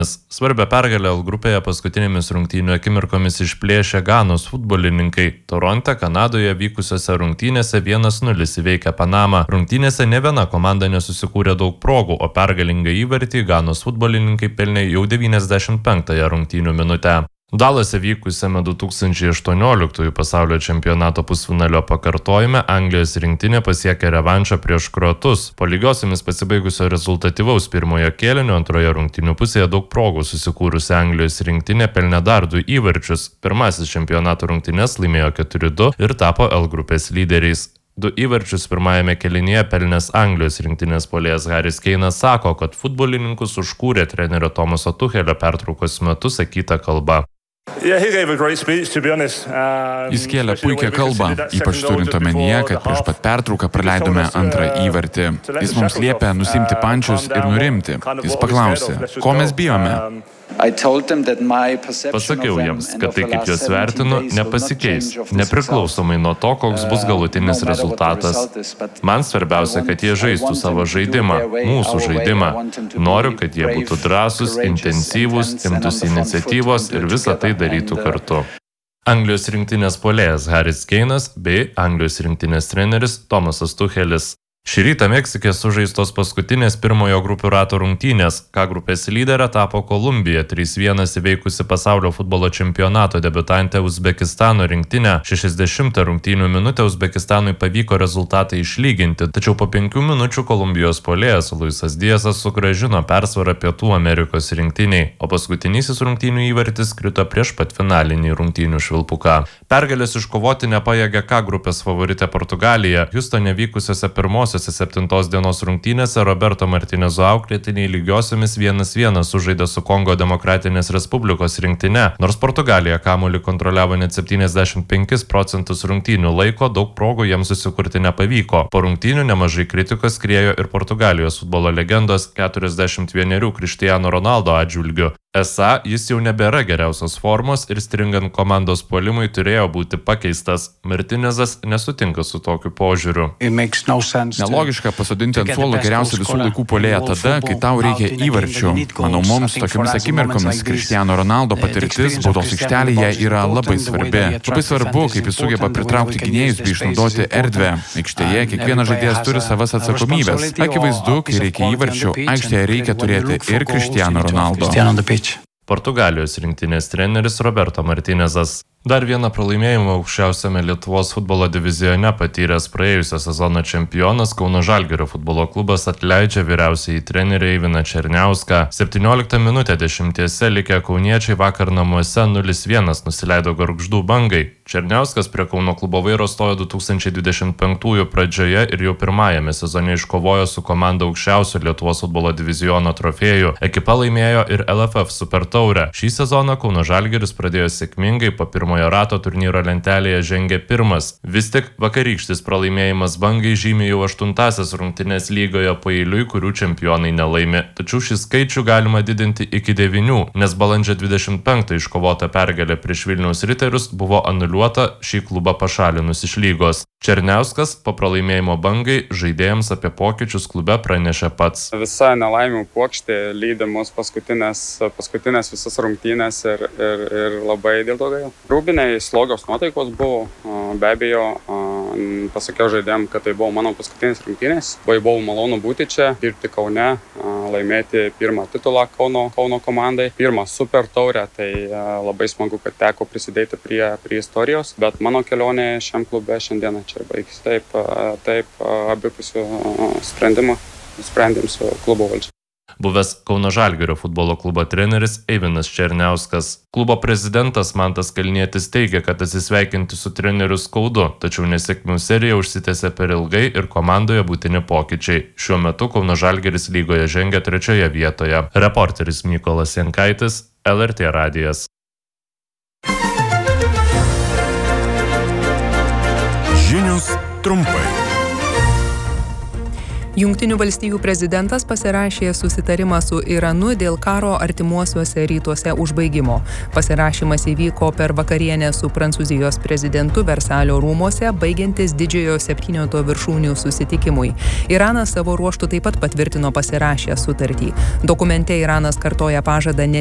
Svarbią pergalę L grupėje paskutinėmis rungtynių akimirkomis išplėšė Ganos futbolininkai. Toronte, Kanadoje vykusiose rungtynėse 1-0 įveikė Panamą. Rungtynėse ne viena komanda nesusikūrė daug progų, o pergalingą įvartį Ganos futbolininkai pelnė jau 95-ąją rungtynių minutę. Dalase vykusiame 2018 pasaulio čempionato pusfinalio pakartojime Anglijos rinktinė pasiekė revanšą prieš kroatus. Po lygiosiomis pasibaigusio rezultatyvaus pirmojo kėlinio antroje rungtynių pusėje daug progų susikūrusi Anglijos rinktinė pelnė dar 2 įvarčius. Pirmasis čempionato rungtynes laimėjo 4-2 ir tapo L grupės lyderiais. 2 įvarčius pirmajame kėlinyje pelnęs Anglijos rinktinės puolėjas Haris Keinas sako, kad futbolininkus užkūrė trenerio Tomaso Tuchelio pertraukos metu sakyta kalba. Jis kėlė puikią kalbą, ypač turint omenyje, kad prieš pat pertrauką praleidome antrą įvartį. Jis mums liepė nusimti pančius ir nurimti. Jis paklausė, ko mes bijome? Pasakiau jiems, kad tai, kaip juos vertinu, nepasikeis, nepriklausomai nuo to, koks bus galutinis rezultatas. Man svarbiausia, kad jie žaistų savo žaidimą, mūsų žaidimą. Noriu, kad jie būtų drąsūs, intensyvūs, imtųsi iniciatyvos ir visą tai darytų kartu. Anglijos rinktinės puolėjas Haris Keinas bei Anglijos rinktinės treneris Tomasas Tuchelis. Šį rytą Meksikė sužaistos paskutinės pirmojo grupių rato rungtynės. K grupės lyderė tapo Kolumbija, 3-1 įveikusi pasaulio futbolo čempionato debiutantę Uzbekistano rinktinę. 60 rungtynių minutę Uzbekistanui pavyko rezultatą išlyginti, tačiau po 5 minučių Kolumbijos puolėjas Luisas Diasas sugrąžino persvarą Pietų Amerikos rinktiniai, o paskutinysis rungtynių įvartis krito prieš patfinalinį rungtynių švilpuką. Pergalės iškovoti nepajėgė K grupės favoritė Portugalija. Hjustone vykusiose pirmosiose 7 dienos rungtynėse Roberto Martinezo auklėtiniai lygiosiomis 1-1 sužaidė su Kongo Demokratinės Respublikos rinktine. Nors Portugalija kamuolį kontroliavo net 75% rungtynių laiko, daug progų jiems susikurti nepavyko. Po rungtynių nemažai kritikos skriejo ir Portugalijos futbolo legendos 41 Cristiano Ronaldo atžvilgiu. Esą jis jau nebėra geriausios formos ir stringant komandos puolimui turėjo būti pakeistas. Martinezas nesutinka su tokiu požiūriu. Nelogiška pasodinti ant suolo geriausią visų laikų puolėją tada, kai tau reikia įvarčių. Manau, mums tokiamis akimirkomis Cristiano Ronaldo patirtis baudos aikštelėje yra labai svarbi. Labai svarbu, kaip jis sugeba pritraukti gynėjus bei išnaudoti erdvę. Aikštėje kiekvienas žaidėjas turi savas atsakomybės. Akivaizdu, kai reikia įvarčių, aikštėje reikia turėti ir Cristiano Ronaldo. Portugalijos rinktinės treneris Roberto Martinezas. Dar vieną pralaimėjimą aukščiausiame Lietuvos futbolo divizione patyręs praėjusio sezono čempionas Kauno Žalgirio futbolo klubas atleidžia vyriausiąjį trenerį Eiviną Černiauską. 17 minutę 10 likę kauniečiai vakar namuose 0-1 nusileido Gargždų Bangai. Černiauskas prie Kauno klubo vairo stojo 2025 pradžioje ir jau pirmajame sezone iškovojo su komanda aukščiausio Lietuvos futbolo diviziono trofėjų. Ekipa laimėjo ir LFF Super taurę. Šį sezoną Kauno Žalgiris pradėjo sėkmingai, po pirmojo rato turnyro lentelėje žengė pirmas. Vis tik vakarykštis pralaimėjimas Bangai žymi jau 8-asias rungtynes lygoje paeiliui, kurių čempionai nelaimė. Tačiau šį skaičių galima didinti iki 9, nes balandžio 25 iškovota pergalė prieš Vilniaus Riterius buvo anuliuota šį klubą pašalinus iš lygos. Černiauskas po pralaimėjimo Bangai žaidėjams apie pokyčius klube pranešė pats. Visa nelaimių puokštė lydi mus paskutinės visas rungtynės ir labai dėl to gaila. Rūbiniai slogios nuotaikos buvo, be abejo, pasakiau žaidėjams, kad tai buvo mano paskutinės rungtynės. Buvo malonu būti čia, dirbti Kaune, laimėti pirmą titulą Kauno komandai, pirmą super taurę, tai labai smagu, kad teko prisidėti prie istorijos, bet mano kelionė šiam klube šiandieną čia baigsis. Taip abipusių sprendimų nusprendėm su klubo valdžia. Buvęs Kauno Žalgirio futbolo klubo treneris Eivinas Černiauskas. Klubo prezidentas Mantas Kalnietis teigia, kad atsisveikinti su treneriu skaudu, tačiau nesėkmių serija užsitęsė per ilgai ir komandoje būtini pokyčiai. Šiuo metu Kauno Žalgiris lygoje žengia 3 vietoje. Reporteris Mykolas Jankaitis, LRT radijas. Žinios trumpai. Jungtinių valstijų prezidentas pasirašė susitarimą su Iranu dėl karo artimuosiuose rytuose užbaigimo. Pasirašymas įvyko per vakarienę su Prancūzijos prezidentu Versalio rūmuose, baigiantis didžiojo 7 viršūnių susitikimui. Iranas savo ruožtu taip pat patvirtino pasirašę sutartį. Dokumente Iranas kartoja pažadą